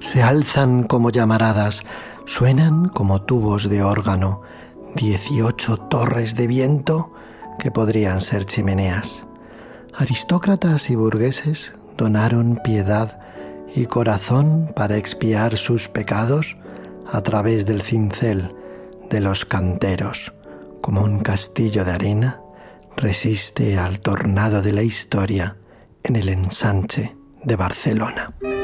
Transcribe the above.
se alzan como llamaradas, suenan como tubos de órgano, 18 torres de viento que podrían ser chimeneas. Aristócratas y burgueses donaron piedad y corazón para expiar sus pecados a través del cincel de los canteros, como un castillo de arena resiste al tornado de la historia en el ensanche de Barcelona.